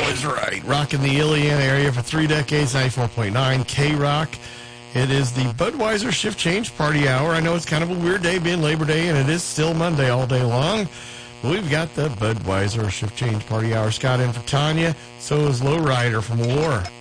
always right. Rocking the Iliana area for 3 decades, 94.9 K-Rock. It is the Budweiser Shift Change Party Hour. I know it's kind of a weird day being Labor Day, and it is still Monday all day long. But we've got the Budweiser Shift Change Party Hour. Scott in for Tanya. So is Lowrider from War.